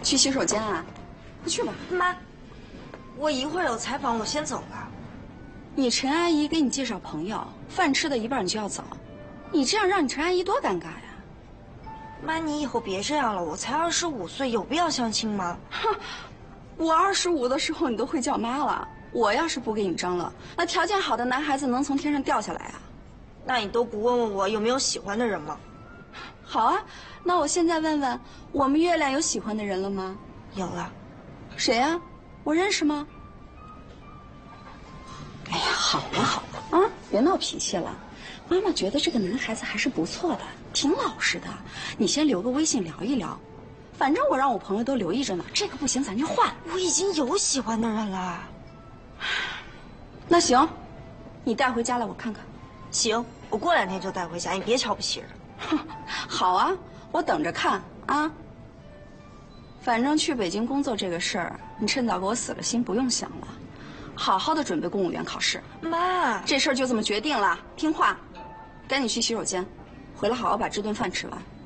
去洗手间啊？快去吧。 妈，我一会儿有采访，我先走了。 你陈阿姨给你介绍朋友，饭吃到一半你就要走，你这样让你陈阿姨多尴尬呀！ 妈，你以后别这样了，我才25岁，有必要相亲吗？ 哼，我25的时候你都会叫妈了，我要是不给你争了，那条件好的男孩子能从天上掉下来啊？ 那你都不问问我有没有喜欢的人吗？ 好啊，那我现在问问，我们月亮有喜欢的人了吗？ 有了。 谁呀？我认识吗？哎呀，好了好了啊，别闹脾气了。妈妈觉得这个男孩子还是不错的，挺老实的。你先留个微信聊一聊，反正我让我朋友都留意着呢。这个不行，咱就换。 我已经有喜欢的人了。 那行，你带回家来我看看。 行，我过2天就带回家，你别瞧不起人。 哼，好啊，我等着看啊。反正去北京工作这个事儿，你趁早给我死了心，不用想了。好好的准备公务员考试。 妈， 这事儿就这么决定了，听话，赶紧去洗手间，回来好好把这顿饭吃完。